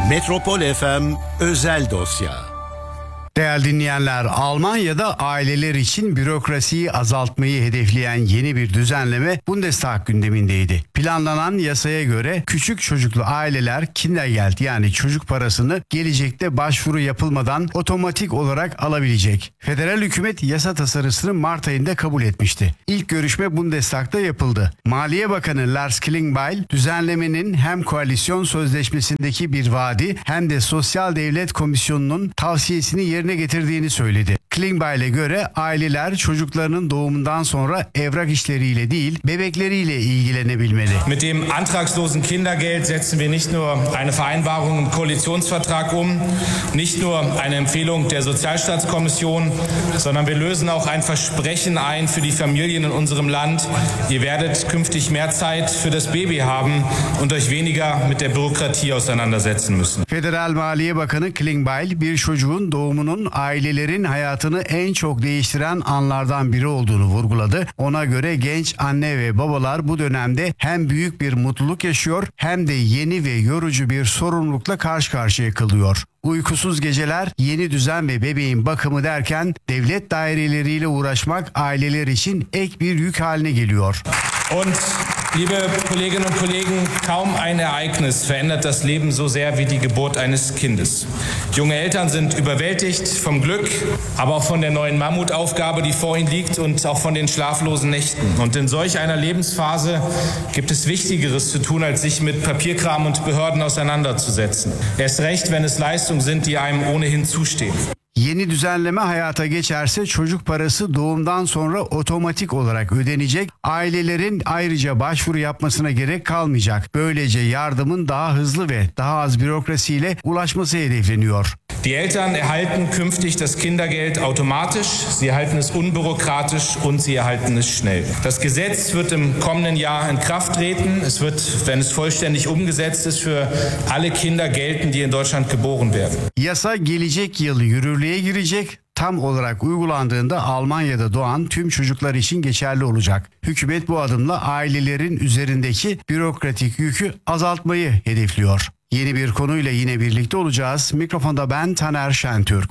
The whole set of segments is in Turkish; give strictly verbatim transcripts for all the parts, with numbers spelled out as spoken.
Metropol F M Özel Dosya. Değerli dinleyenler, Almanya'da aileler için bürokrasiyi azaltmayı hedefleyen yeni bir düzenleme Bundestag gündemindeydi. Planlanan yasaya göre küçük çocuklu aileler Kindergeld yani çocuk parasını gelecekte başvuru yapılmadan otomatik olarak alabilecek. Federal hükümet yasa tasarısını Mart ayında kabul etmişti. İlk görüşme Bundestag'da yapıldı. Maliye Bakanı Lars Klingbeil, düzenlemenin hem koalisyon sözleşmesindeki bir vaadi hem de Sosyal Devlet Komisyonu'nun tavsiyesini yerine getirdiğini söyledi. Klingbeil'e göre aileler çocuklarının doğumundan sonra evrak işleriyle değil, bebekleriyle ilgilenebilmeli. Mit dem antragslosen Kindergeld setzen wir nicht nur eine Vereinbarung im Koalitionsvertrag um, nicht nur eine Empfehlung der Sozialstaatskommission, sondern wir lösen auch ein Versprechen ein für die Familien in unserem Land. Ihr werdet künftig mehr Zeit für das Baby haben und euch weniger mit der Bürokratie auseinandersetzen müssen. Federal Maliye Bakanı Klingbeil, bir çocuğun doğumunun ailelerin hayatını en çok değiştiren anlardan biri olduğunu vurguladı. Ona göre genç anne ve babalar bu dönemde hem büyük bir mutluluk yaşıyor hem de yeni ve yorucu bir sorumlulukla karşı karşıya kalıyor. Uykusuz geceler, yeni düzen ve bebeğin bakımı derken devlet daireleriyle uğraşmak aileler için ek bir yük haline geliyor. Und liebe Kolleginnen und Kollegen, kaum ein Ereignis verändert das Leben so sehr wie die Geburt eines Kindes. Junge Eltern sind überwältigt vom Glück, aber auch von der neuen Mammutaufgabe, die vor ihnen liegt und auch von den schlaflosen Nächten. Und in solch einer Lebensphase gibt es Wichtigeres zu tun, als sich mit Papierkram und Behörden auseinanderzusetzen. Erst recht, wenn es Leistungen sind, die einem ohnehin zustehen. Yeni düzenleme hayata geçerse çocuk parası doğumdan sonra otomatik olarak ödenecek. Ailelerin ayrıca başvuru yapmasına gerek kalmayacak. Böylece yardımın daha hızlı ve daha az bürokrasiyle ulaşması hedefleniyor. Die Eltern erhalten künftig das Kindergeld automatisch, sie erhalten es unbürokratisch und sie erhalten es schnell. Das Gesetz wird im kommenden Jahr in Kraft treten. Es wird, wenn es vollständig umgesetzt ist, für alle Kinder gelten, die in Deutschland geboren werden. Yasa gelecek yıl yürürlüğe girecek. Tam olarak uygulandığında Almanya'da doğan tüm çocuklar için geçerli olacak. Hükümet bu adımla ailelerin üzerindeki bürokratik yükü azaltmayı hedefliyor. Yeni bir konuyla yine birlikte olacağız. Mikrofonda ben Taner Şentürk.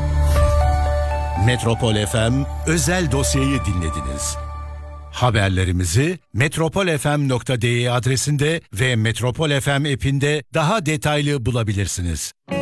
Metropol F M Özel Dosya'yı dinlediniz. Haberlerimizi metropol f m nokta d e adresinde ve Metropol F M app'inde daha detaylı bulabilirsiniz.